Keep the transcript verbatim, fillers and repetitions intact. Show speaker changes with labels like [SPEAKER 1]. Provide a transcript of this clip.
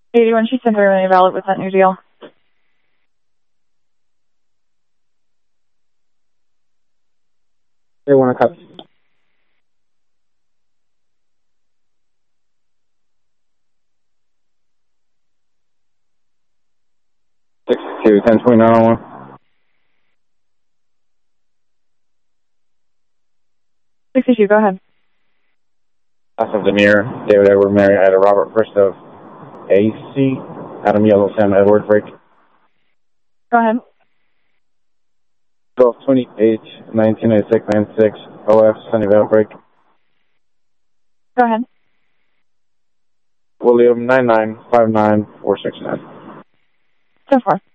[SPEAKER 1] eighty-one, she's temporarily valid with that new deal.
[SPEAKER 2] They want to cut. sixty-two, ten twenty-nine oh one.
[SPEAKER 1] sixty-two, go ahead.
[SPEAKER 2] House of Demir, David Edward Mary, Ida Robert, first of A C, Adam Yellow, Sam Edward, break.
[SPEAKER 1] Go ahead.
[SPEAKER 2] twelve twenty-eight, nineteen ninety-six, ninety-six, O F, Sunnyvale, break.
[SPEAKER 1] Go ahead.
[SPEAKER 2] William, nine nine five nine four six nine.
[SPEAKER 1] So far.